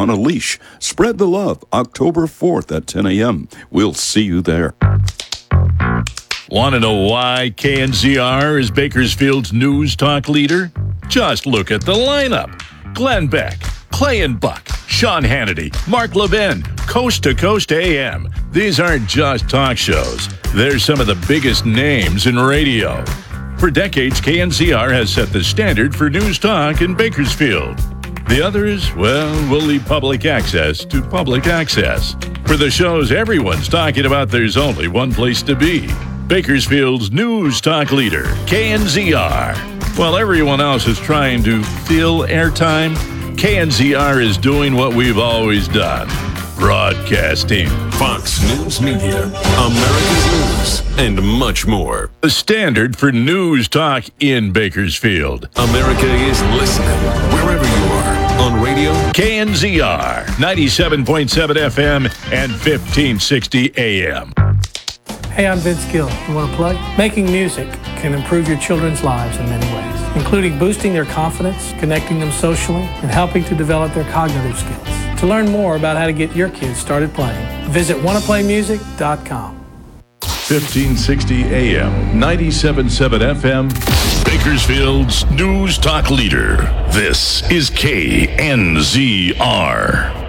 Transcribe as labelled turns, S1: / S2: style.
S1: on a Leash. Spread the love, October 4th at 10 a.m. We'll see you there.
S2: Want to know why KNZR is Bakersfield's news talk leader? Just look at the lineup. Glenn Beck, Clay and Buck, Sean Hannity, Mark Levin, Coast to Coast AM. These aren't just talk shows. They're some of the biggest names in radio. For decades, KNZR has set the standard for news talk in Bakersfield. The others, well, we'll leave public access to public access. For the shows everyone's talking about, there's only one place to be. Bakersfield's news talk leader, KNZR. While everyone else is trying to fill airtime, KNZR is doing what we've always done. Broadcasting.
S3: Fox News Media, America's News, and much more.
S2: The standard for news talk in Bakersfield.
S3: America is listening wherever you are on radio.
S2: KNZR, 97.7 FM and 1560 AM.
S4: Hey, I'm Vince Gill. You want to play? Making music can improve your children's lives in many ways, including boosting their confidence, connecting them socially, and helping to develop their cognitive skills. To learn more about how to get your kids started playing, visit wannaplaymusic.com.
S2: 1560 AM, 97.7 FM, Bakersfield's news talk leader. This is KNZR.